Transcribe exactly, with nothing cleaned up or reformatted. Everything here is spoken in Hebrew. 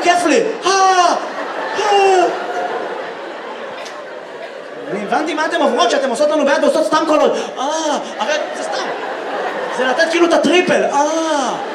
כיף לי. אה, אה. אני הבנתי מה אתם עוברות, שאתם עושות לנו ביד ועושות סתם קולות. אה, הרי זה סתם. זה לתת כאילו את הטריפל. אה.